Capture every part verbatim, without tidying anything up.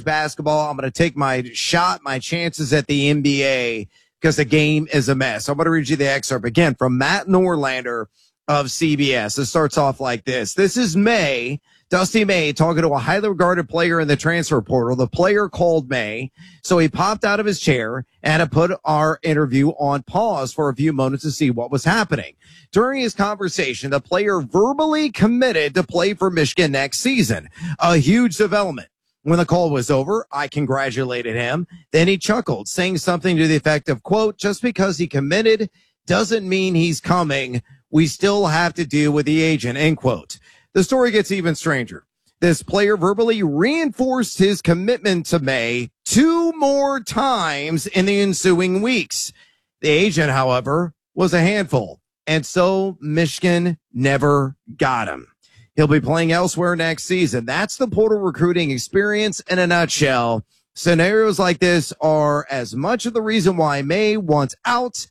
college basketball. I'm going to take my shot, my chances at the N B A because the game is a mess. I'm going to read you the excerpt again from Matt Norlander of C B S. It starts off like this. This is May, Dusty May, talking to a highly regarded player in the transfer portal. The player called May, so he popped out of his chair and had put our interview on pause for a few moments to see what was happening. During his conversation, the player verbally committed to play for Michigan next season, a huge development. When the call was over, I congratulated him. Then he chuckled, saying something to the effect of, quote, just because he committed doesn't mean he's coming. We still have to deal with the agent, end quote. The story gets even stranger. This player verbally reinforced his commitment to May two more times in the ensuing weeks. The agent, however, was a handful, and so Michigan never got him. He'll be playing elsewhere next season. That's the portal recruiting experience in a nutshell. Scenarios like this are as much of the reason why May wants out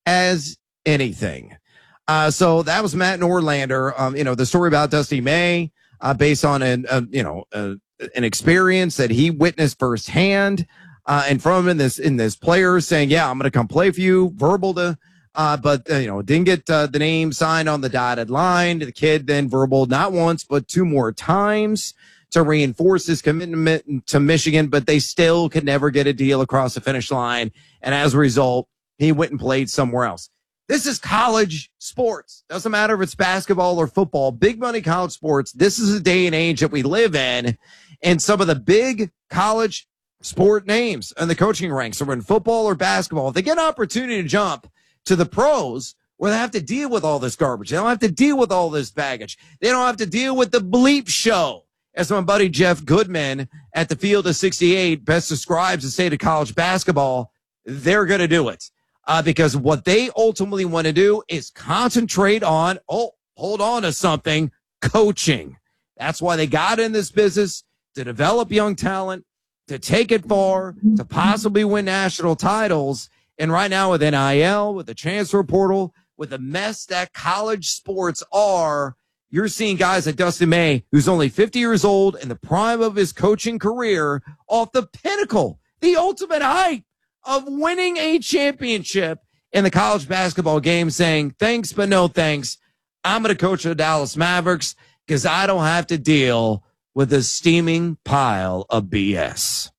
as anything. Uh, so that was Matt Norlander. Um, you know, the story about Dusty May, uh, based on an, uh, you know, uh, an experience that he witnessed firsthand, uh, and from in this, in this player saying, yeah, I'm going to come play for you, verbal to, uh, but, uh, you know, didn't get, uh, the name signed on the dotted line. The kid then verbal not once, but two more times to reinforce his commitment to Michigan, but they still could never get a deal across the finish line. And as a result, he went and played somewhere else. This is college sports. Doesn't matter if it's basketball or football. Big money college sports. This is a day and age that we live in. And some of the big college sport names in the coaching ranks are in football or basketball. If they get an opportunity to jump to the pros where they have to deal with all this garbage, they don't have to deal with all this baggage. They don't have to deal with the bleep show, as my buddy Jeff Goodman at the Field of sixty-eight best describes the state of college basketball. They're going to do it. Uh, because what they ultimately want to do is concentrate on, oh, hold on to something, coaching. That's why they got in this business, to develop young talent, to take it far, to possibly win national titles. And right now with N I L, with the transfer portal, with the mess that college sports are, you're seeing guys like Dusty May, who's only fifty years old in the prime of his coaching career, off the pinnacle, the ultimate height of winning a championship in the college basketball game, saying, thanks, but no thanks. I'm going to coach the Dallas Mavericks because I don't have to deal with a steaming pile of B S.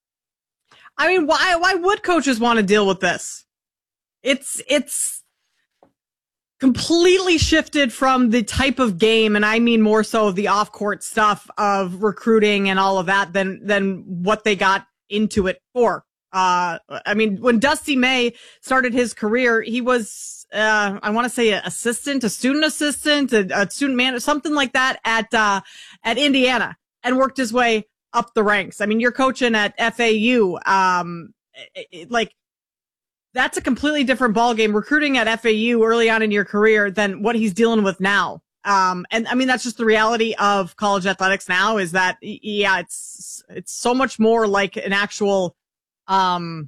I mean, why, why would coaches want to deal with this? It's, it's completely shifted from the type of game. And I mean, more so the off court stuff of recruiting and all of that than, than what they got into it for. Uh, I mean, when Dusty May started his career, he was, uh, I want to say an assistant, a student assistant, a, a student manager, something like that at, uh, at Indiana, and worked his way up the ranks. I mean, you're coaching at F A U. Um, it, it, like that's a completely different ballgame, recruiting at F A U early on in your career than what he's dealing with now. Um, and I mean, that's just the reality of college athletics now, is that, yeah, it's, it's so much more like an actual, Um,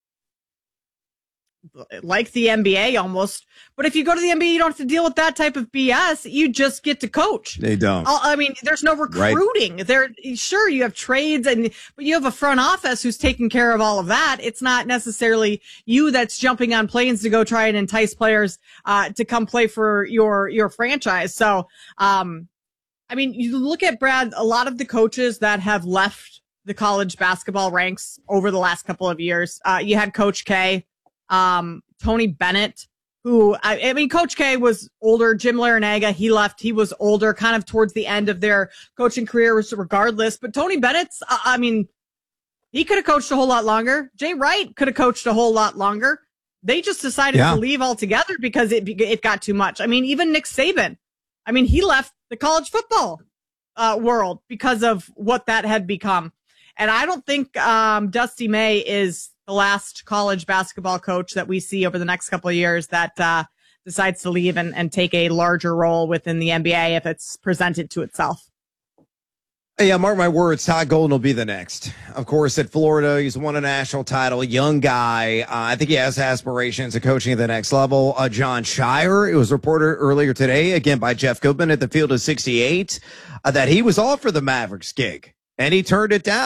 like the N B A almost. But if you go to the N B A, you don't have to deal with that type of B S. You just get to coach. They don't. I mean, there's no recruiting. Right. There, sure, you have trades, and but you have a front office who's taking care of all of that. It's not necessarily you that's jumping on planes to go try and entice players uh, to come play for your your franchise. So, um, I mean, you look at Brad. A lot of the coaches that have left the college basketball ranks over the last couple of years. Uh, you had Coach K, um, Tony Bennett, who, I, I mean, Coach K was older. Jim Larinaga, he left. He was older, kind of towards the end of their coaching careers regardless. But Tony Bennett's, uh, I mean, he could have coached a whole lot longer. Jay Wright could have coached a whole lot longer. They just decided yeah. to leave altogether because it, it got too much. I mean, even Nick Saban, I mean, he left the college football uh, world because of what that had become. And I don't think um, Dusty May is the last college basketball coach that we see over the next couple of years that uh, decides to leave and, and take a larger role within the N B A if it's presented to itself. Yeah, mark my words, Todd Golden will be the next. Of course, at Florida, he's won a national title, young guy. Uh, I think he has aspirations of coaching at the next level. Uh, John Shire, it was reported earlier today, again by Jeff Goodman at the Field of sixty-eight, uh, that he was offered the Mavericks gig, and he turned it down.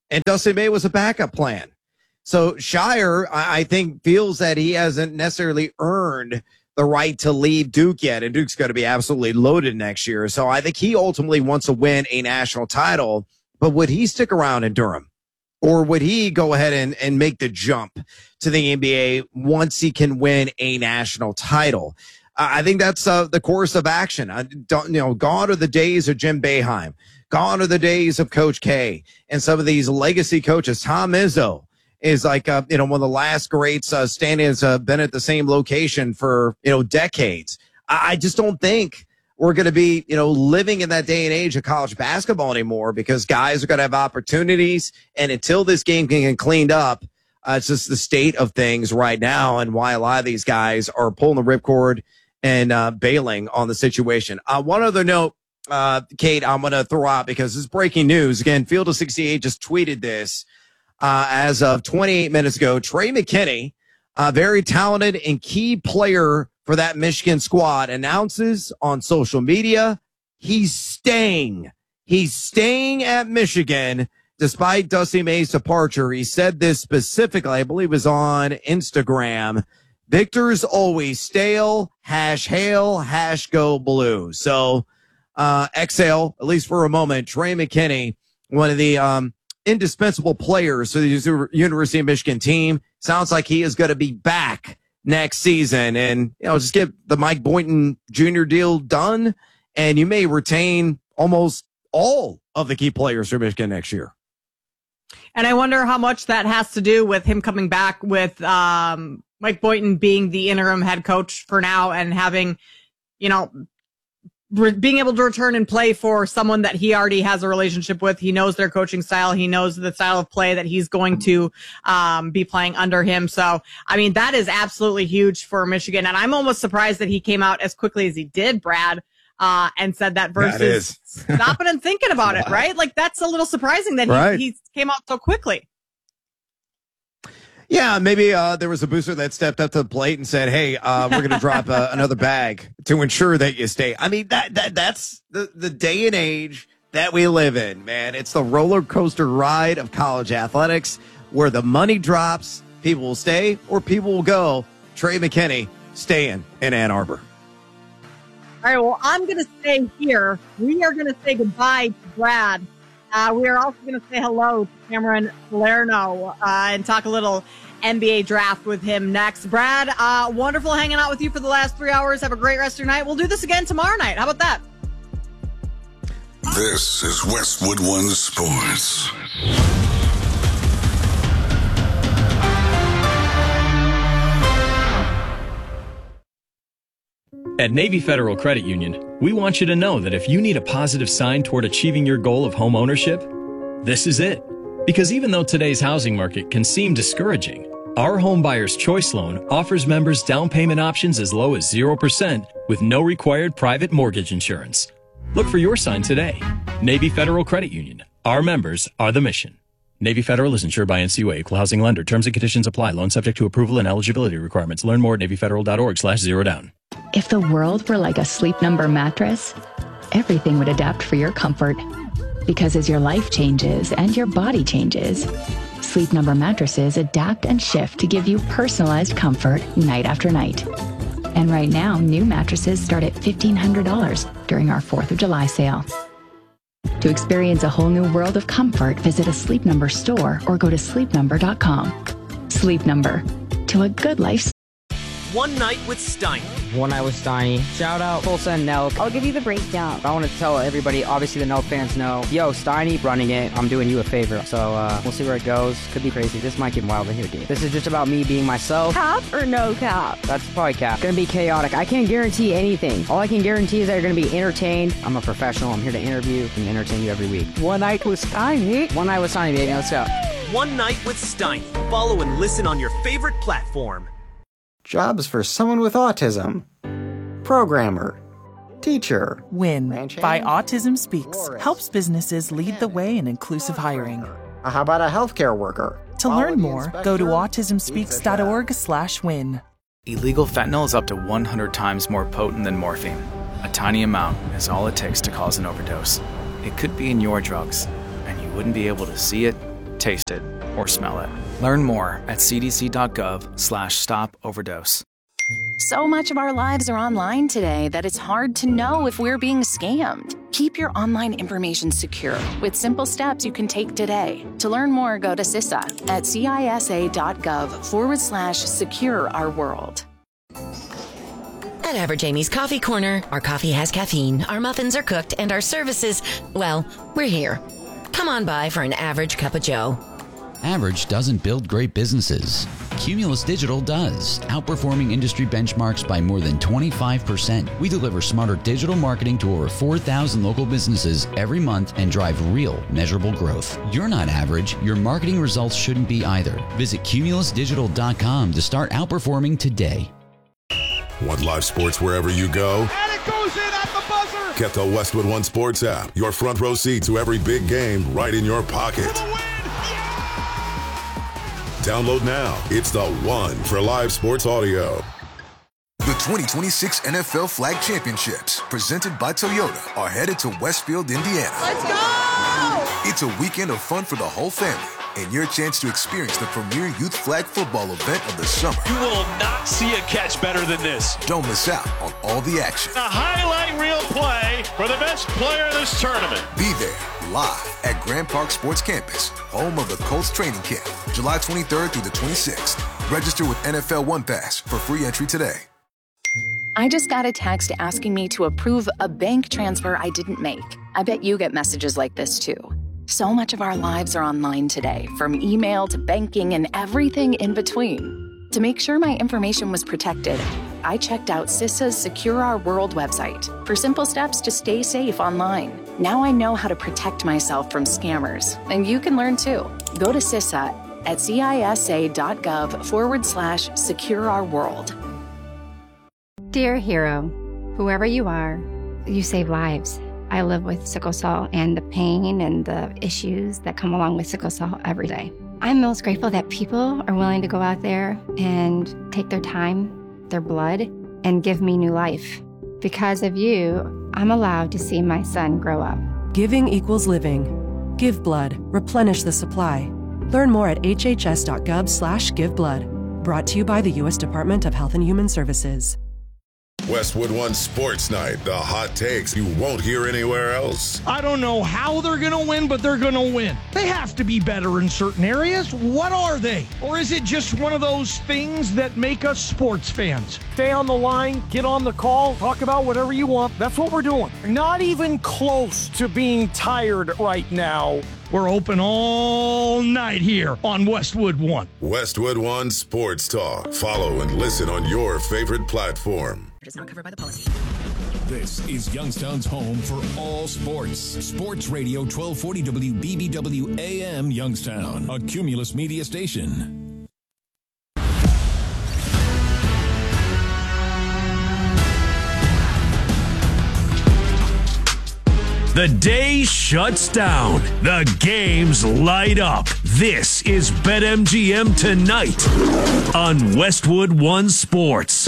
and Dustin May was a backup plan. So Scheyer, I, I think, feels that he hasn't necessarily earned the right to leave Duke yet, and Duke's going to be absolutely loaded next year. So I think he ultimately wants to win a national title, but would he stick around in Durham? Or would he go ahead and, and make the jump to the N B A once he can win a national title? Uh, I think that's uh, the course of action. I don't, you know, gone are the days of Jim Boeheim. Gone are the days of Coach K and some of these legacy coaches. Tom Izzo is like, uh, you know, one of the last greats uh, standing has uh, been at the same location for, you know, decades. I, I just don't think we're going to be, you know, living in that day and age of college basketball anymore, because guys are going to have opportunities. And until this game can get cleaned up, uh, it's just the state of things right now, and why a lot of these guys are pulling the ripcord and uh, bailing on the situation. Uh, one other note, uh, Kate, I'm going to throw out because this is breaking news. Again, Field of sixty-eight just tweeted this uh, as of twenty-eight minutes ago. Trey McKinney, a very talented and key player for that Michigan squad, announces on social media he's staying. He's staying at Michigan despite Dusty May's departure. He said this specifically, I believe it was on Instagram. Victor's always stale, hash hail, hash go blue. So uh, exhale, at least for a moment. Trey McKinney, one of the um, indispensable players for the University of Michigan team, sounds like he is going to be back next season, and, you know, just get the Mike Boynton Junior deal done, and you may retain almost all of the key players for Michigan next year. And I wonder how much that has to do with him coming back, with um, Mike Boynton being the interim head coach for now, and having, you know, re- being able to return and play for someone that he already has a relationship with. He knows their coaching style. He knows the style of play that he's going to um, be playing under him. So, I mean, that is absolutely huge for Michigan. And I'm almost surprised that he came out as quickly as he did, Brad, uh, and said that versus that stopping and thinking about it, right? Like, that's a little surprising that he, right. he came out so quickly. Yeah, maybe uh, there was a booster that stepped up to the plate and said, hey, uh, we're going to drop uh, another bag to ensure that you stay. I mean, that that that's the, the day and age that we live in, man. It's the roller coaster ride of college athletics, where the money drops, people will stay or people will go. Trey McKinney staying in Ann Arbor. All right, well, I'm going to stay here. We are going to say goodbye to Brad. Uh, we are also going to say hello to Cameron Salerno uh, and talk a little N B A draft with him next. Brad, uh, wonderful hanging out with you for the last three hours. Have a great rest of your night. We'll do this again tomorrow night. How about that? This is Westwood One Sports. At Navy Federal Credit Union, we want you to know that if you need a positive sign toward achieving your goal of home ownership, this is it. Because even though today's housing market can seem discouraging, our Home Buyer's Choice Loan offers members down payment options as low as zero percent with no required private mortgage insurance. Look for your sign today. Navy Federal Credit Union. Our members are the mission. Navy Federal is insured by N C U A, Equal Housing Lender. Terms and conditions apply. Loan subject to approval and eligibility requirements. Learn more at NavyFederal.org slash zero down. If the world were like a Sleep Number mattress, everything would adapt for your comfort. Because as your life changes and your body changes, Sleep Number mattresses adapt and shift to give you personalized comfort night after night. And right now, new mattresses start at fifteen hundred dollars during our fourth of July sale. To experience a whole new world of comfort, visit a Sleep Number store or go to sleep number dot com. Sleep Number. To a good life. One Night with Steiny. One Night with Steiny. Shout out Tulsa and Nelk. I'll give you the breakdown. I want to tell everybody, obviously the Nelk fans know, yo, Steiny running it. I'm doing you a favor. So uh, we'll see where it goes. Could be crazy. This might get wild in here, dude. This is just about me being myself. Cap or no cap? That's probably cap. Gonna be chaotic. I can't guarantee anything. All I can guarantee is that you're gonna be entertained. I'm a professional. I'm here to interview and entertain you every week. One Night with Steiny. One Night with Steiny, baby. Let's go. One Night with Steiny. Follow and listen on your favorite platform. Jobs for someone with autism. Programmer. Teacher. WIN by Autism Speaks helps businesses lead the way in inclusive hiring. How about a healthcare worker? To learn more, go to autism speaks dot org slash win. Illegal fentanyl is up to one hundred times more potent than morphine. A tiny amount is all it takes to cause an overdose. It could be in your drugs, and you wouldn't be able to see it, taste it, or smell it. Learn more at cdc.gov slash stop overdose. So much of our lives are online today that it's hard to know if we're being scammed. Keep your online information secure with simple steps you can take today. To learn more, go to CISA at cisa.gov forward slash secure our world. At Average Amy's Coffee Corner, our coffee has caffeine, our muffins are cooked, and our services, well, we're here. Come on by for an average cup of joe. Average doesn't build great businesses. Cumulus Digital does, outperforming industry benchmarks by more than twenty-five percent. We deliver smarter digital marketing to over four thousand local businesses every month and drive real, measurable growth. You're not average. Your marketing results shouldn't be either. Visit cumulus digital dot com to start outperforming today. Want live sports wherever you go? And it goes in at the buzzer! Get the Westwood One Sports app. Your front row seat to every big game right in your pocket. Download now. It's the one for live sports audio. The twenty twenty-six N F L Flag Championships, presented by Toyota, are headed to Westfield, Indiana. Let's go! It's a weekend of fun for the whole family and your chance to experience the premier youth flag football event of the summer. You will not see a catch better than this. Don't miss out on all the action. A highlight reel play for the best player in this tournament. Be there live at Grand Park Sports Campus, home of the Colts training camp, July twenty-third through the twenty-sixth. Register with N F L One Pass for free entry today. I just got a text asking me to approve a bank transfer I didn't make. I bet you get messages like this too. So much of our lives are online today, from email to banking and everything in between. To make sure my information was protected, I checked out CISA's Secure Our World website for simple steps to stay safe online. Now I know how to protect myself from scammers, and you can learn too. Go to CISA at cisa.gov forward slash secure our world. Dear hero, whoever you are, you save lives. I live with sickle cell and the pain and the issues that come along with sickle cell every day. I'm most grateful that people are willing to go out there and take their time, their blood, and give me new life. Because of you, I'm allowed to see my son grow up. Giving equals living. Give blood. Replenish the supply. Learn more at hhs.gov slash give blood. Brought to you by the U S Department of Health and Human Services. Westwood One Sports Night. The hot takes you won't hear anywhere else. I don't know how they're going to win, but they're going to win. They have to be better in certain areas. What are they? Or is it just one of those things that make us sports fans? Stay on the line, get on the call, talk about whatever you want. That's what we're doing. Not even close to being tired right now. We're open all night here on Westwood One. Westwood One Sports Talk. Follow and listen on your favorite platform. Is not covered by the policy. This is Youngstown's home for all sports. Sports Radio twelve forty W B B W A M Youngstown, a Cumulus media station. The day shuts down. The games light up. This is BetMGM Tonight on Westwood One Sports.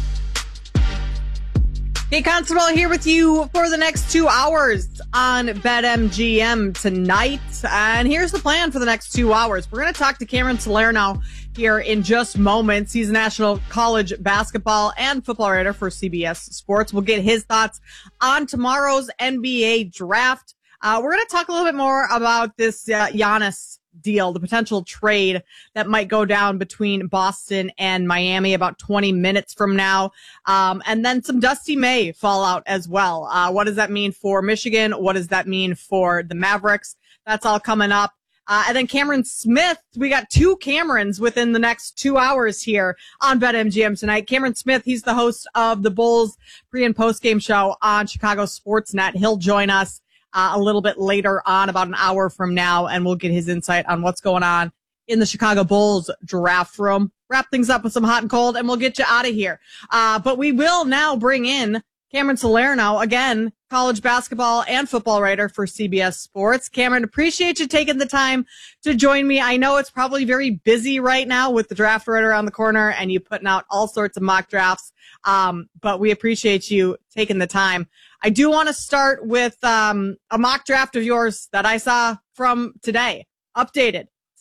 Kate Constable here with you for the next two hours on BetMGM Tonight. And here's the plan for the next two hours. We're going to talk to Cameron Salerno here in just moments. He's a national college basketball and football writer for C B S Sports. We'll get his thoughts on tomorrow's N B A draft. Uh, we're going to talk a little bit more about this uh, Giannis deal, the potential trade that might go down between Boston and Miami about twenty minutes from now. Um, and then some Dusty May fallout as well. Uh, what does that mean for Michigan? What does that mean for the Mavericks? That's all coming up. Uh, and then Cameron Smith, we got two Camerons within the next two hours here on BetMGM Tonight. Cameron Smith, he's the host of the Bulls pre and post game show on Chicago Sportsnet. He'll join us Uh, a little bit later on, about an hour from now, and we'll get his insight on what's going on in the Chicago Bulls draft room. Wrap things up with some hot and cold, and we'll get you out of here. Uh, but we will now bring in Cameron Salerno, again, college basketball and football writer for C B S Sports. Cameron, appreciate you taking the time to join me. I know it's probably very busy right now with the draft right around the corner and you putting out all sorts of mock drafts, um, but we appreciate you taking the time. I do want to start with um, a mock draft of yours that I saw from today. Updated.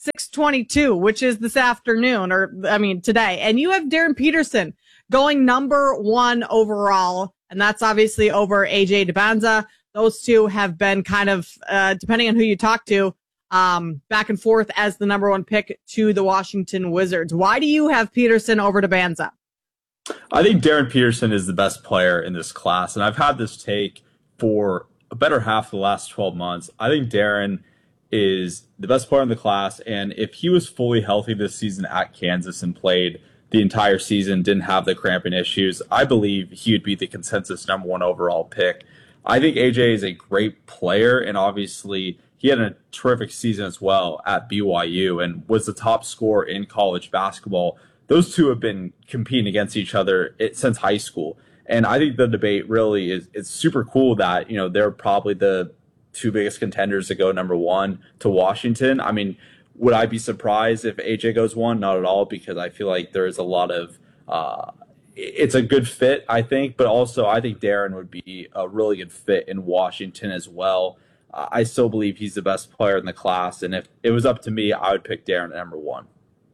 six twenty-two, which is this afternoon, or I mean today. And you have Darren Peterson going number one overall, and that's obviously over A J Dybantsa. Those two have been kind of, uh, depending on who you talk to, um, back and forth as the number one pick to the Washington Wizards. Why do you have Peterson over Dybantsa? I think Darren Peterson is the best player in this class, and I've had this take for a better half of the last twelve months. I think Darren is the best player in the class, and if he was fully healthy this season at Kansas and played the entire season, didn't have the cramping issues, I believe he would be the consensus number one overall pick. I think A J is a great player, and obviously he had a terrific season as well at B Y U and was the top scorer in college basketball. Those two have been competing against each other since high school. And I think the debate really is, it's super cool that, you know, they're probably the two biggest contenders to go number one to Washington. I mean, would I be surprised if A J goes one? Not at all, because I feel like there is a lot of, uh, it's a good fit, I think, but also I think Darren would be a really good fit in Washington as well. Uh, I still believe he's the best player in the class, and if it was up to me, I would pick Darren at number one.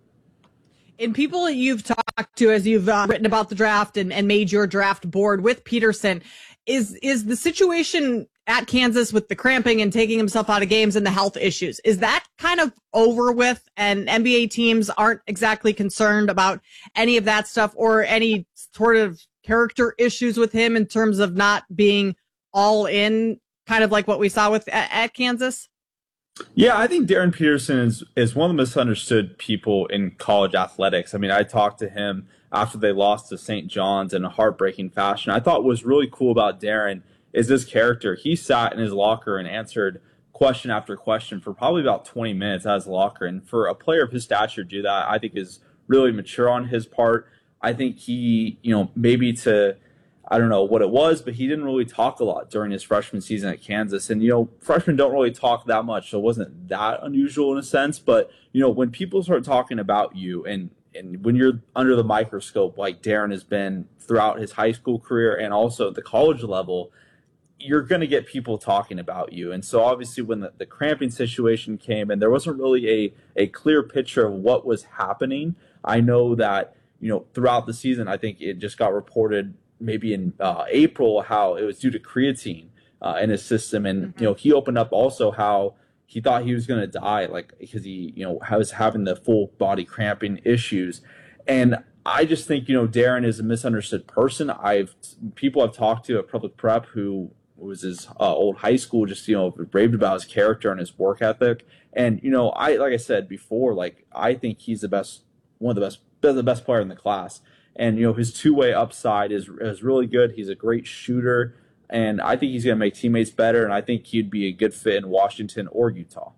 In people you've talked to as you've uh, written about the draft and, and made your draft board with Peterson, is is the situation at Kansas with the cramping and taking himself out of games and the health issues, is that kind of over with and N B A teams aren't exactly concerned about any of that stuff or any sort of character issues with him in terms of not being all in, kind of like what we saw with at, at Kansas? Yeah, I think Darren Peterson is, is one of the misunderstood people in college athletics. I mean, I talked to him after they lost to Saint John's in a heartbreaking fashion. I thought what was really cool about Darren is this character. He sat in his locker and answered question after question for probably about twenty minutes at his locker. And for a player of his stature to do that, I think is really mature on his part. I think he, you know, maybe to, I don't know what it was, but he didn't really talk a lot during his freshman season at Kansas. And, you know, freshmen don't really talk that much, so it wasn't that unusual in a sense. But, you know, when people start talking about you and, and when you're under the microscope, like Darren has been throughout his high school career and also at the college level, you're going to get people talking about you. And so obviously when the, the cramping situation came and there wasn't really a, a clear picture of what was happening, I know that, you know, throughout the season, I think it just got reported maybe in uh, April how it was due to creatine uh, in his system. And, mm-hmm. you know, he opened up also how he thought he was going to die, like, because he, you know, was having the full body cramping issues. And I just think, you know, Darren is a misunderstood person. I've, people I've talked to at Public Prep who was his uh, old high school, just, you know, raved about his character and his work ethic. And, you know, I, like I said before, like, I think he's the best, one of the best, the best player in the class. And, you know, his two-way upside is is really good. He's a great shooter, and I think he's going to make teammates better, and I think he'd be a good fit in Washington or Utah.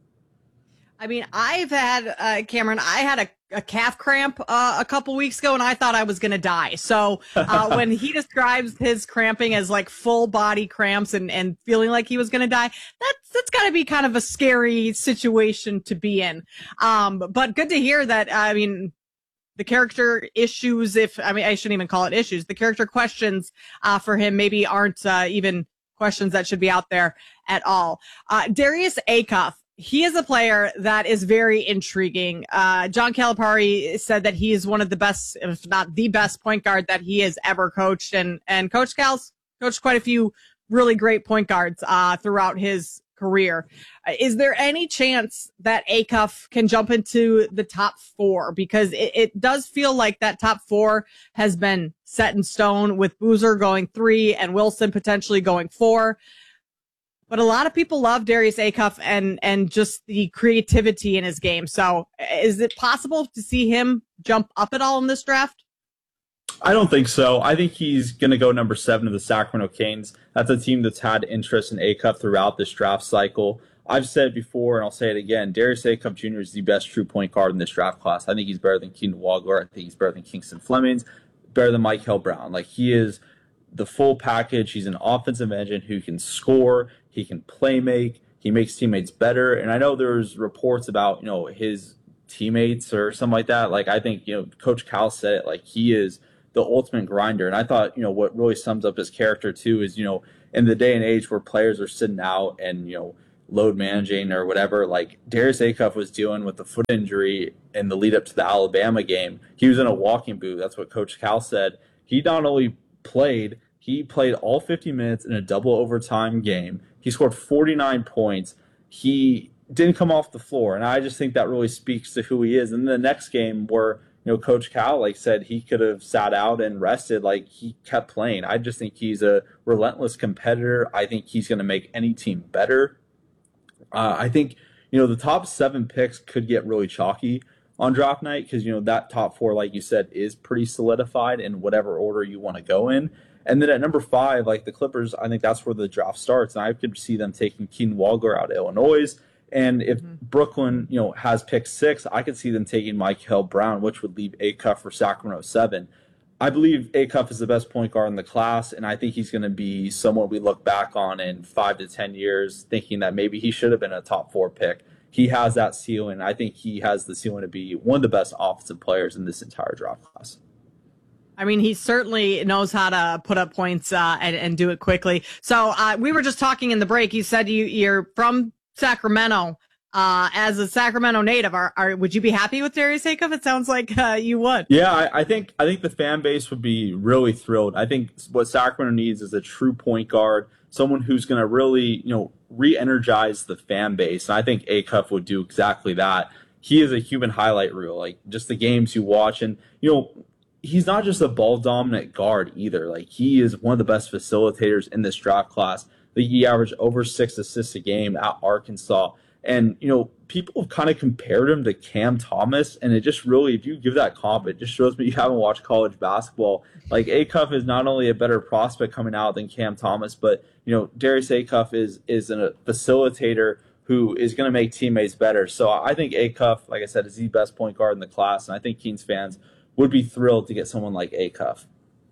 I mean, I've had, uh, Cameron, I had a, a calf cramp uh, a couple weeks ago, and I thought I was going to die. So uh, when he describes his cramping as like full body cramps and, and feeling like he was going to die, that's, that's got to be kind of a scary situation to be in. Um, but good to hear that, I mean, the character issues, if, I mean, I shouldn't even call it issues. The character questions uh, for him maybe aren't uh, even questions that should be out there at all. Uh, Darius Acuff, he is a player that is very intriguing. Uh, John Calipari said that he is one of the best, if not the best point guard that he has ever coached. And, and Coach Cal's coached quite a few really great point guards uh, throughout his career. Is there any chance that Acuff can jump into the top four? Because it, it does feel like that top four has been set in stone with Boozer going three and Wilson potentially going four. But a lot of people love Darius Acuff and, and just the creativity in his game. So is it possible to see him jump up at all in this draft? I don't think so. I think he's going to go number seven to the Sacramento Kings. That's a team that's had interest in Acuff throughout this draft cycle. I've said before, and I'll say it again, Darius Acuff Junior is the best true point guard in this draft class. I think he's better than Keenan Wagler. I think he's better than Kingston Flemings, better than Michael Brown. Like, he is the full package. He's an offensive engine who can score. He can play make. He makes teammates better. And I know there's reports about, you know, his teammates or something like that. Like, I think, you know, Coach Cal said it, like, he is the ultimate grinder. And I thought, you know, what really sums up his character too is, you know, in the day and age where players are sitting out and, you know, load managing or whatever, like Darius Acuff was dealing with the foot injury in the lead up to the Alabama game. He was in a walking boot. That's what Coach Cal said. He not only played, he played all fifty minutes in a double overtime game. He scored forty-nine points. He didn't come off the floor, and I just think that really speaks to who he is. And the next game where, you know, Coach Cal like said he could have sat out and rested, like he kept playing. I just think he's a relentless competitor. I think he's going to make any team better. Uh, I think, you know, the top seven picks could get really chalky on draft night because, you know, that top four, like you said, is pretty solidified in whatever order you want to go in. And then at number five, like the Clippers, I think that's where the draft starts. And I could see them taking Keenan Walker out of Illinois. And if mm-hmm. Brooklyn, you know, has pick six, I could see them taking Michael Brown, which would leave Acuff for Sacramento seven. I believe Acuff is the best point guard in the class, and I think he's going to be someone we look back on in five to ten years, thinking that maybe he should have been a top four pick. He has that ceiling. I think he has the ceiling to be one of the best offensive players in this entire draft class. I mean, he certainly knows how to put up points uh, and, and do it quickly. So uh, we were just talking in the break. You said you, you're from Sacramento. Uh, as a Sacramento native, are, are would you be happy with Darius Acuff? It sounds like uh, you would. Yeah, I, I think I think the fan base would be really thrilled. I think what Sacramento needs is a true point guard, someone who's going to really, you know, re-energize the fan base. And I think Acuff would do exactly that. He is a human highlight reel, like just the games you watch, and you know, he's not just a ball dominant guard either. Like he is one of the best facilitators in this draft class. He averaged over six assists a game at Arkansas. And, you know, people have kind of compared him to Cam Thomas, and it just really, if you give that comp, it just shows me you haven't watched college basketball. Like, Acuff is not only a better prospect coming out than Cam Thomas, but, you know, Darius Acuff is is a facilitator who is going to make teammates better. So I think Acuff, like I said, is the best point guard in the class, and I think Kings fans would be thrilled to get someone like Acuff.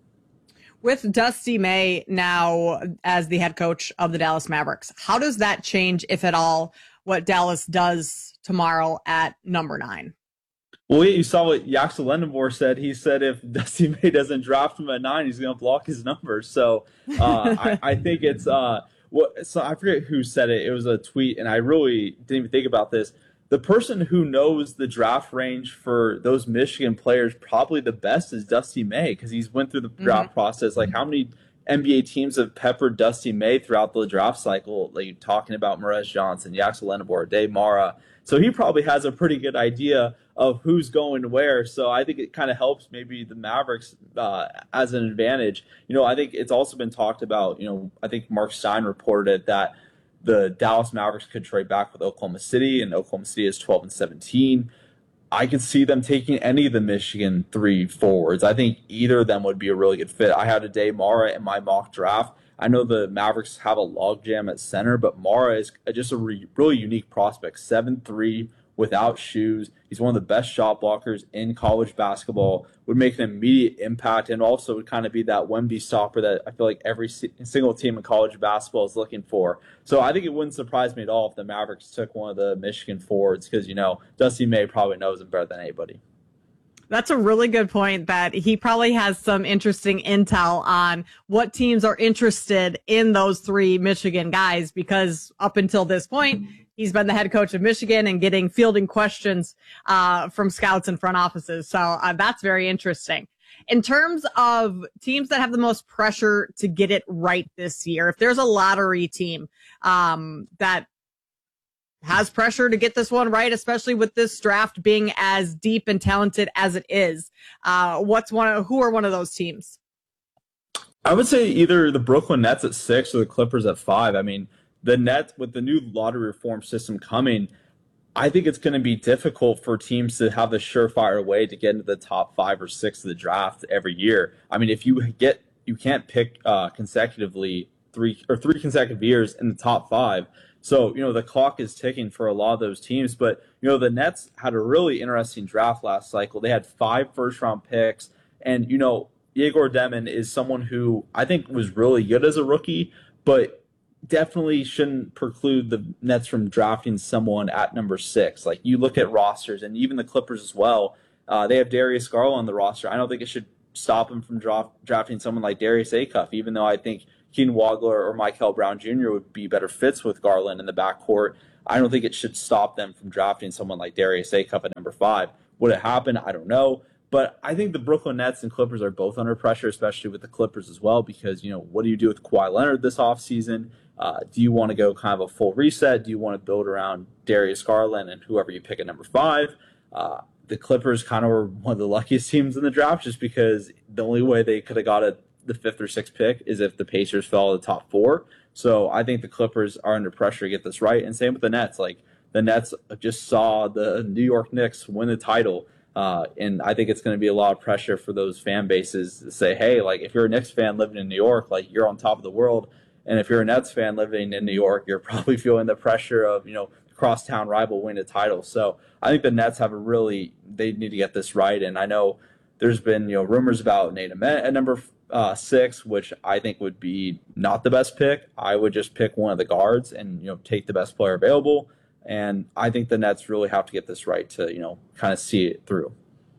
With Dusty May now as the head coach of the Dallas Mavericks, how does that change, if at all, what Dallas does tomorrow at number nine? Well, yeah, you saw what Yaxel Lendenborg said. He said if Dusty May doesn't draft him at nine, he's going to block his numbers. So uh, I, I think it's uh, what. So I forget who said it. It was a tweet, and I really didn't even think about this. The person who knows the draft range for those Michigan players probably the best is Dusty May, because he's went through the draft mm-hmm. process. Like, how many N B A teams have peppered Dusty May throughout the draft cycle, like talking about Morez Johnson, Yaxel Lendenborg, Dave Mara. So he probably has a pretty good idea of who's going where. So I think it kind of helps maybe the Mavericks uh, as an advantage. You know, I think it's also been talked about, you know, I think Mark Stein reported it, that the Dallas Mavericks could trade back with Oklahoma City, and Oklahoma City is twelve and seventeen. I could see them taking any of the Michigan three forwards. I think either of them would be a really good fit. I had a Dave Mara in my mock draft. I know the Mavericks have a logjam at center, but Mara is just a re- really unique prospect. seven three without shoes. He's one of the best shot blockers in college basketball, would make an immediate impact, and also would kind of be that Wemby stopper that I feel like every single team in college basketball is looking for. So I think it wouldn't surprise me at all if the Mavericks took one of the Michigan forwards, because, you know, Dusty May probably knows him better than anybody. That's a really good point, that he probably has some interesting intel on what teams are interested in those three Michigan guys, because up until this point, he's been the head coach of Michigan and getting fielding questions uh, from scouts and front offices. So uh, that's very interesting. In terms of teams that have the most pressure to get it right this year, if there's a lottery team um, that has pressure to get this one right, especially with this draft being as deep and talented as it is, uh, what's one of, who are one of those teams? I would say either the Brooklyn Nets at six or the Clippers at five. I mean, the Nets, with the new lottery reform system coming, I think it's going to be difficult for teams to have a surefire way to get into the top five or six of the draft every year. I mean, if you get, you can't pick uh, consecutively three or three consecutive years in the top five. So, you know, the clock is ticking for a lot of those teams. But, you know, the Nets had a really interesting draft last cycle. They had five first round picks. And, you know, Igor Demon is someone who I think was really good as a rookie, but definitely shouldn't preclude the Nets from drafting someone at number six. Like, you look at rosters, and even the Clippers as well, uh, they have Darius Garland on the roster. I don't think it should stop them from draft, drafting someone like Darius Acuff, even though I think Keenan Wagler or Michael Brown Junior would be better fits with Garland in the backcourt. I don't think it should stop them from drafting someone like Darius Acuff at number five. Would it happen? I don't know. But I think the Brooklyn Nets and Clippers are both under pressure, especially with the Clippers as well, because, you know, what do you do with Kawhi Leonard this offseason? Uh, do you want to go kind of a full reset? Do you want to build around Darius Garland and whoever you pick at number five? Uh, the Clippers kind of were one of the luckiest teams in the draft just because the only way they could have got a, the fifth or sixth pick is if the Pacers fell to the top four. So I think the Clippers are under pressure to get this right. And same with the Nets. Like, the Nets just saw the New York Knicks win the title. Uh, and I think it's going to be a lot of pressure for those fan bases to say, hey, like, if you're a Knicks fan living in New York, like, you're on top of the world. And if you're a Nets fan living in New York, you're probably feeling the pressure of, you know, crosstown rival win a title. So I think the Nets have a really, they need to get this right. And I know there's been, you know, rumors about Nate Ahmed at number uh, six, which I think would be not the best pick. I would just pick one of the guards and, you know, take the best player available. And I think the Nets really have to get this right to, you know, kind of see it through.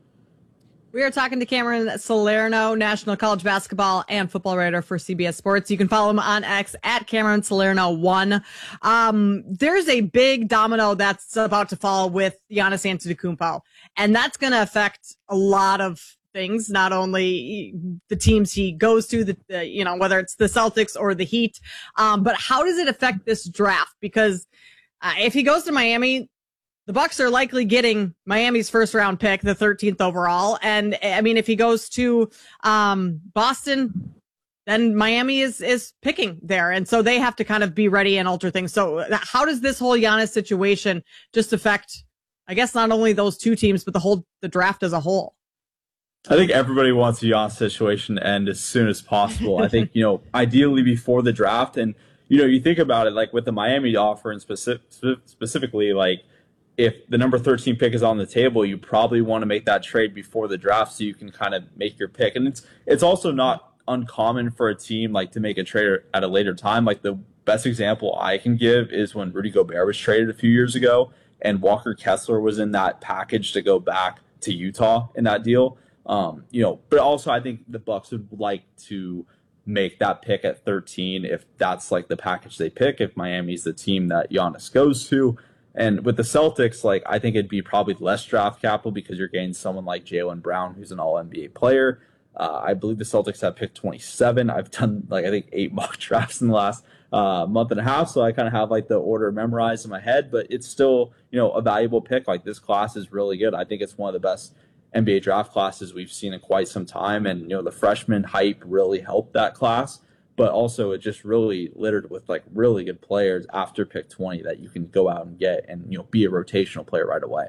We are talking to Cameron Salerno, national college basketball and football writer for C B S Sports. You can follow him on X at Cameron Salerno one. Um, there's a big domino that's about to fall with Giannis Antetokounmpo, and that's going to affect a lot of things, not only the teams he goes to, the, the you know, whether it's the Celtics or the Heat, um, but how does it affect this draft? Because uh, if he goes to Miami, the Bucks are likely getting Miami's first round pick, the thirteenth overall. And I mean, if he goes to um, Boston, then Miami is, is picking there. And so they have to kind of be ready and alter things. So how does this whole Giannis situation just affect, I guess, not only those two teams, but the whole, the draft as a whole? I think everybody wants the Giannis situation to end as soon as possible. I think, you know, ideally before the draft. And, you know, you think about it, like with the Miami offer and specific, specifically, like, if the number thirteen pick is on the table, you probably want to make that trade before the draft so you can kind of make your pick. And it's it's also not uncommon for a team like to make a trade at a later time. Like, the best example I can give is when Rudy Gobert was traded a few years ago and Walker Kessler was in that package to go back to Utah in that deal. Um, you know, but also I think the Bucks would like to make that pick at thirteen if that's like the package they pick, if Miami's the team that Giannis goes to. And with the Celtics, like, I think it'd be probably less draft capital because you're getting someone like Jaylen Brown, who's an all N B A player. Uh, I believe the Celtics have picked twenty-seven. I've done, like, I think eight mock drafts in the last uh, month and a half, so I kind of have, like, the order memorized in my head. But it's still, you know, a valuable pick. Like, this class is really good. I think it's one of the best N B A draft classes we've seen in quite some time. And, you know, the freshman hype really helped that class. But also it just really littered with like really good players after pick twenty that you can go out and get and, you know, be a rotational player right away.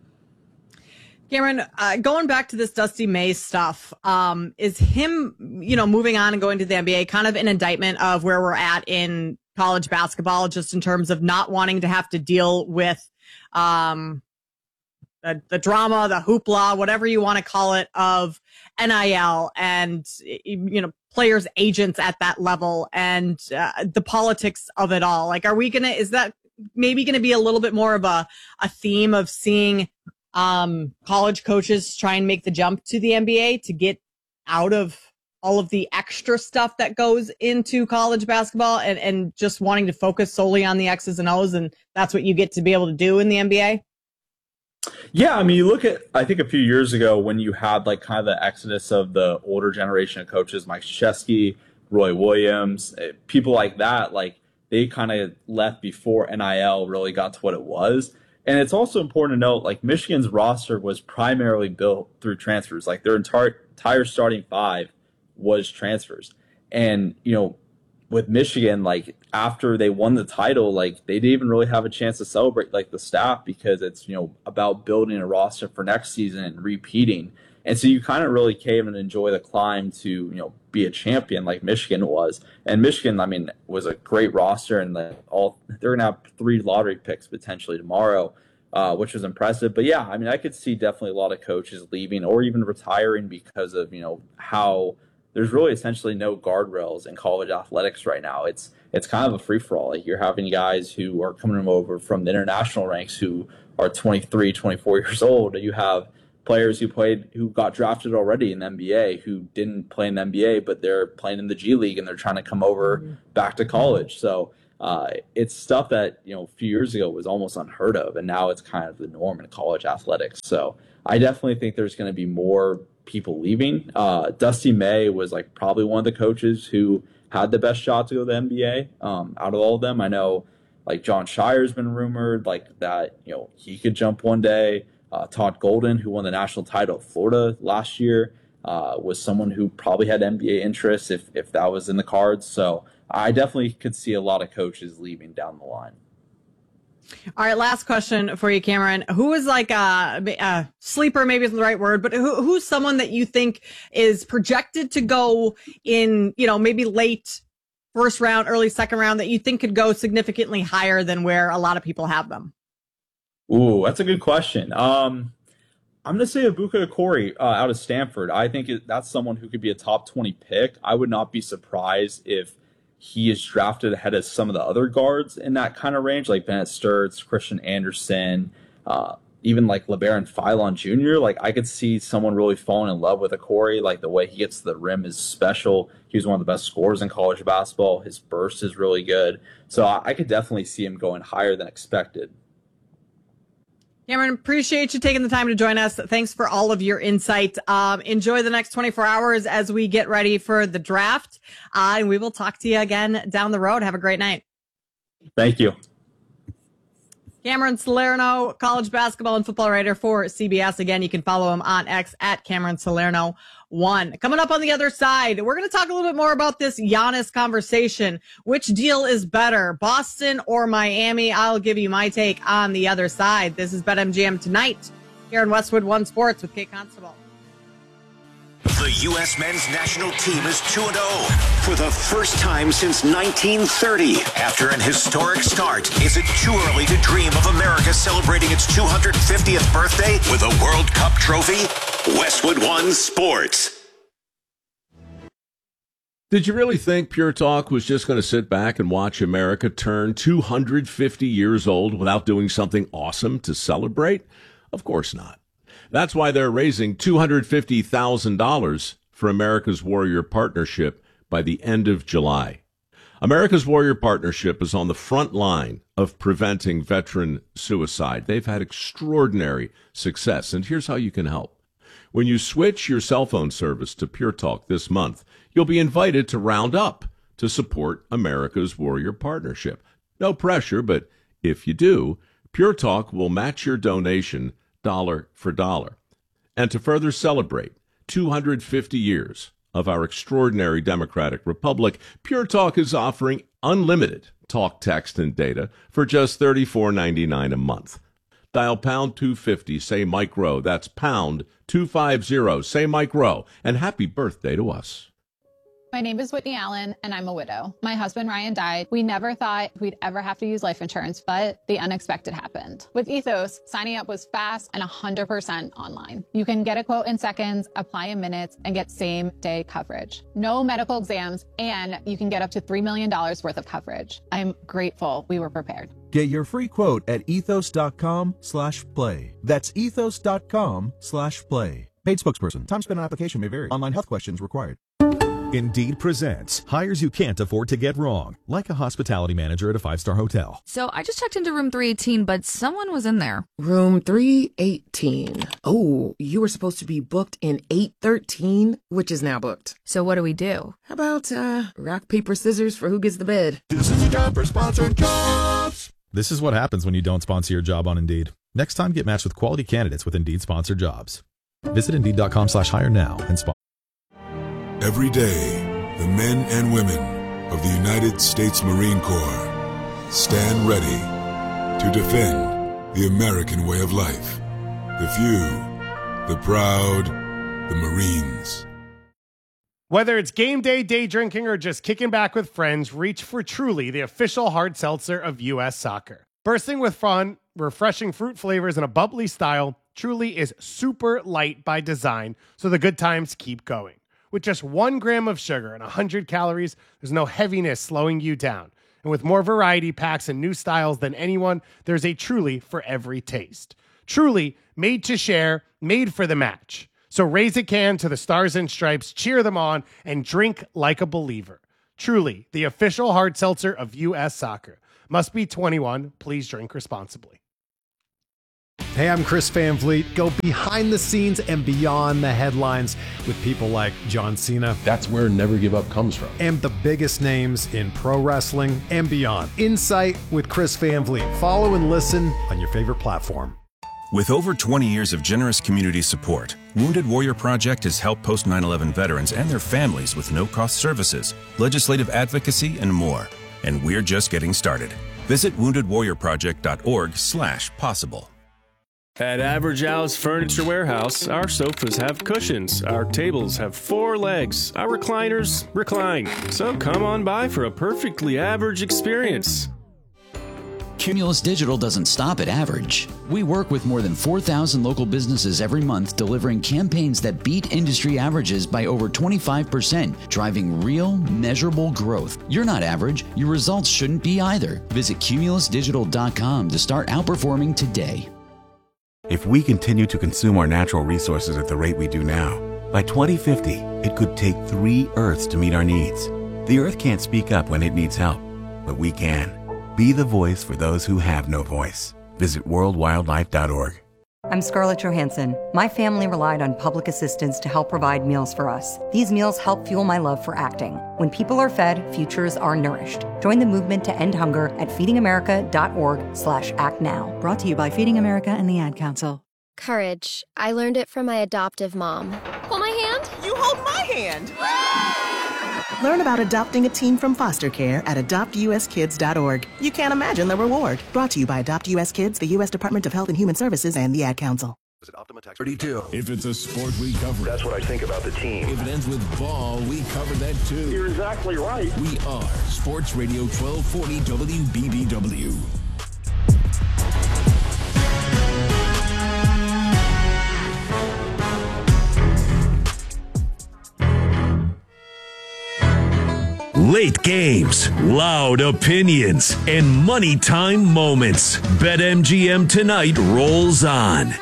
Cameron, uh, going back to this Dusty May stuff, um, is him, you know, moving on and going to the N B A kind of an indictment of where we're at in college basketball, just in terms of not wanting to have to deal with um, the, the drama, the hoopla, whatever you want to call it, of N I L and, you know, players' agents at that level and uh, the politics of it all. Like, are we going to, is that maybe going to be a little bit more of a, a theme of seeing um, college coaches try and make the jump to the N B A to get out of all of the extra stuff that goes into college basketball and, and just wanting to focus solely on the X's and O's, and that's what you get to be able to do in the N B A? Yeah, I mean, you look at, I think a few years ago when you had like kind of the exodus of the older generation of coaches, Mike Krzyzewski, Roy Williams, people like that, like they kind of left before N I L really got to what it was. And it's also important to note, like, Michigan's roster was primarily built through transfers. Like, their entire, entire starting five was transfers. And, you know, with Michigan, like, after they won the title, like, they didn't even really have a chance to celebrate, like, the staff, because it's, you know, about building a roster for next season and repeating. And so you kind of really came and enjoy the climb to, you know, be a champion like Michigan was. And Michigan, I mean, was a great roster, and the, all they're going to have three lottery picks potentially tomorrow, uh, which was impressive. But yeah, I mean, I could see definitely a lot of coaches leaving or even retiring because of, you know, how there's really essentially no guardrails in college athletics right now. It's it's kind of a free-for-all. Like, you're having guys who are coming over from the international ranks who are twenty-three, twenty-four years old. You have players who played, who got drafted already in the N B A, who didn't play in the N B A, but they're playing in the G League and they're trying to come over mm-hmm. back to college. So uh, it's stuff that, you know, a few years ago was almost unheard of. And now it's kind of the norm in college athletics. So I definitely think there's going to be more people leaving. Uh, Dusty May was like probably one of the coaches who had the best shot to go to the N B A um, out of all of them. I know like John Shire's been rumored like that, you know, he could jump one day. Uh, Todd Golden, who won the national title at Florida last year, uh, was someone who probably had N B A interests if, if that was in the cards. So I definitely could see a lot of coaches leaving down the line. All right, last question for you, Cameron. Who is like a, a sleeper, maybe isn't the right word, but who, who's someone that you think is projected to go in, you know, maybe late first round, early second round that you think could go significantly higher than where a lot of people have them? Ooh, that's a good question. Um, I'm going to say Ibuka Okori uh, out of Stanford. I think it, that's someone who could be a top twenty pick. I would not be surprised if he is drafted ahead of some of the other guards in that kind of range, like Bennett Sturts, Christian Anderson, uh, even like LeBaron Philon Junior Like I could see someone really falling in love with Okori. Like the way he gets to the rim is special. He was one of the best scorers in college basketball. His burst is really good. So I, I could definitely see him going higher than expected. Cameron, appreciate you taking the time to join us. Thanks for all of your insight. Um, enjoy the next twenty-four hours as we get ready for the draft. Uh, and we will talk to you again down the road. Have a great night. Thank you. Cameron Salerno, college basketball and football writer for C B S. Again, you can follow him on X at Cameron Salerno one. Coming up on the other side, we're going to talk a little bit more about this Giannis conversation. Which deal is better, Boston or Miami? I'll give you my take on the other side. This is BetMGM Tonight here in Westwood One Sports with Kate Constable. The U S men's national team is two and oh for the first time since nineteen thirty. After an historic start, is it too early to dream of America celebrating its two hundred fiftieth birthday with a World Cup trophy? Westwood One Sports. Did you really think Pure Talk was just going to sit back and watch America turn two hundred fifty years old without doing something awesome to celebrate? Of course not. That's why they're raising two hundred fifty thousand dollars for America's Warrior Partnership by the end of July. America's Warrior Partnership is on the front line of preventing veteran suicide. They've had extraordinary success, and here's how you can help. When you switch your cell phone service to Pure Talk this month, you'll be invited to round up to support America's Warrior Partnership. No pressure, but if you do, Pure Talk will match your donation dollar for dollar. And to further celebrate two hundred fifty years of our extraordinary democratic republic, Pure Talk is offering unlimited talk, text, and data for just thirty-four ninety-nine a month. Dial pound two fifty, say Mike Rowe. That's pound two fifty, say Mike Rowe. And happy birthday to us. My name is Whitney Allen, and I'm a widow. My husband, Ryan, died. We never thought we'd ever have to use life insurance, but the unexpected happened. With Ethos, signing up was fast and one hundred percent online. You can get a quote in seconds, apply in minutes, and get same-day coverage. No medical exams, and you can get up to three million dollars worth of coverage. I'm grateful we were prepared. Get your free quote at ethos.com slash play. That's ethos.com slash play. Paid spokesperson. Time spent on application may vary. Online health questions required. Indeed presents hires you can't afford to get wrong, like a hospitality manager at a five-star hotel. So I just checked into room three eighteen, but someone was in there. Room three eighteen. Oh, you were supposed to be booked in eight thirteen, which is now booked. So what do we do? How about uh, rock, paper, scissors for who gets the bed? This is a job for sponsored jobs. This is what happens when you don't sponsor your job on Indeed. Next time, get matched with quality candidates with Indeed sponsored jobs. Visit Indeed.com slash hire now and sponsor. Every day, the men and women of the United States Marine Corps stand ready to defend the American way of life. The few, the proud, the Marines. Whether it's game day, day drinking, or just kicking back with friends, reach for Truly, the official hard seltzer of U S Soccer. Bursting with fun, refreshing fruit flavors, and a bubbly style, Truly is super light by design, so the good times keep going. With just one gram of sugar and one hundred calories, there's no heaviness slowing you down. And with more variety packs and new styles than anyone, there's a Truly for every taste. Truly, made to share, made for the match. So raise a can to the Stars and Stripes, cheer them on, and drink like a believer. Truly, the official hard seltzer of U S Soccer. Must be twenty-one. Please drink responsibly. Hey, I'm Chris Van Vliet. Go behind the scenes and beyond the headlines with people like John Cena. That's where Never Give Up comes from. And the biggest names in pro wrestling and beyond. Insight with Chris Van Vliet. Follow and listen on your favorite platform. With over twenty years of generous community support, Wounded Warrior Project has helped post nine eleven veterans and their families with no-cost services, legislative advocacy, and more. And we're just getting started. Visit wounded warrior project dot org slash possible. At Average Al's Furniture Warehouse, our sofas have cushions, our tables have four legs, our recliners recline. So come on by for a perfectly average experience. Cumulus Digital doesn't stop at average. We work with more than four thousand local businesses every month, delivering campaigns that beat industry averages by over twenty-five percent, driving real, measurable growth. You're not average. Your results shouldn't be either. Visit cumulus digital dot com to start outperforming today. If we continue to consume our natural resources at the rate we do now, by twenty fifty, it could take three Earths to meet our needs. The Earth can't speak up when it needs help, but we can. Be the voice for those who have no voice. Visit world wildlife dot org. I'm Scarlett Johansson. My family relied on public assistance to help provide meals for us. These meals help fuel my love for acting. When people are fed, futures are nourished. Join the movement to end hunger at feeding america dot org slash act now. Brought to you by Feeding America and the Ad Council. Courage. I learned it from my adoptive mom. Hold my hand. You hold my hand. Learn about adopting a teen from foster care at adopt u s kids dot org. You can't imagine the reward. Brought to you by Adopt U S Kids, the U S Department of Health and Human Services, and the Ad Council. thirty-two. If it's a sport, we cover it. That's what I think about the team. If it ends with ball, we cover that too. You're exactly right. We are Sports Radio twelve forty W B B W. Late games, loud opinions, and money time moments. BetMGM Tonight rolls on.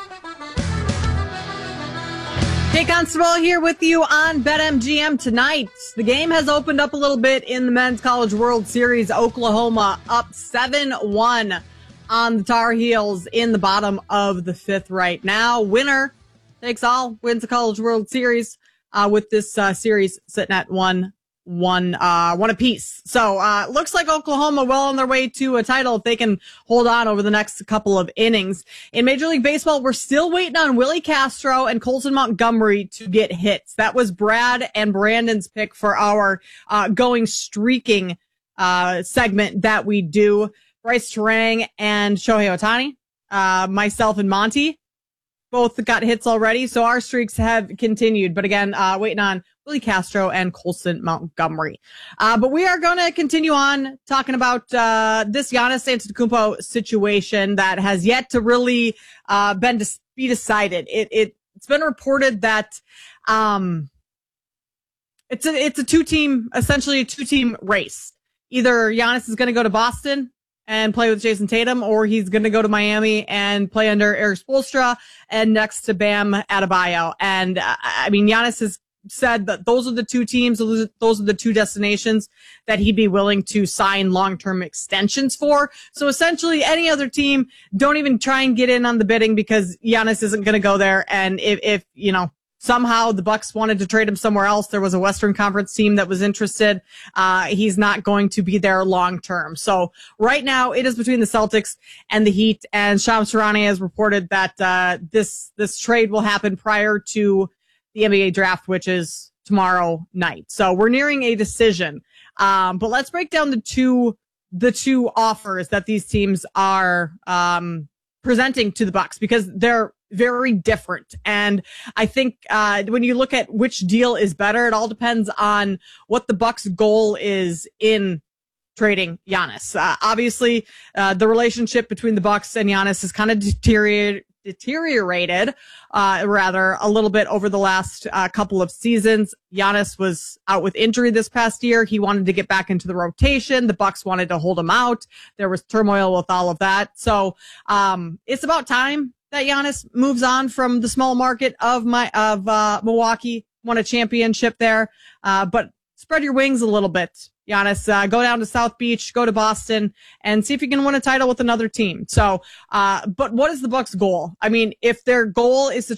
Jay Constable here with you on BetMGM Tonight. The game has opened up a little bit in the Men's College World Series. Oklahoma up seven one on the Tar Heels in the bottom of the fifth right now. Winner takes all, wins the College World Series uh, with this uh, series sitting at one. One, uh, one apiece. So, uh, looks like Oklahoma well on their way to a title if they can hold on over the next couple of innings. In Major League Baseball, we're still waiting on Willie Castro and Colson Montgomery to get hits. That was Brad and Brandon's pick for our, uh, going streaking, uh, segment that we do. Bryce Terang and Shohei Ohtani, uh, myself and Monty both got hits already. So our streaks have continued, but again, uh, waiting on Willie Castro and Colson Montgomery. Uh, but we are going to continue on talking about, uh, this Giannis Antetokounmpo situation that has yet to really, uh, been to be decided. It, it, it's been reported that, um, it's a, it's a two team, essentially a two team race. Either Giannis is going to go to Boston and play with Jason Tatum, or he's going to go to Miami and play under Erik Spoelstra and next to Bam Adebayo. And uh, I mean, Giannis has said that those are the two teams, those are the two destinations that he'd be willing to sign long-term extensions for. So essentially any other team, don't even try and get in on the bidding because Giannis isn't going to go there. And if, if, you know, somehow the Bucks wanted to trade him somewhere else, there was a Western Conference team that was interested. Uh, he's not going to be there long term. So right now it is between the Celtics and the Heat, and Shams Charania has reported that, uh, this, this trade will happen prior to the N B A draft, which is tomorrow night. So we're nearing a decision. Um, but let's break down the two, the two offers that these teams are, um, presenting to the Bucks because they're very different. And I think, uh, when you look at which deal is better, it all depends on what the Bucks' goal is in trading Giannis. Uh, obviously, uh, the relationship between the Bucks and Giannis has kind of deteriorated, deteriorated, uh, rather a little bit over the last uh, couple of seasons. Giannis was out with injury this past year. He wanted to get back into the rotation. The Bucks wanted to hold him out. There was turmoil with all of that. So, um, it's about time that Giannis moves on from the small market of my of uh, Milwaukee, won a championship there. Uh, but spread your wings a little bit, Giannis. Uh, go down to South Beach, go to Boston, and see if you can win a title with another team. So, uh, but what is the Bucks' goal? I mean, if their goal is to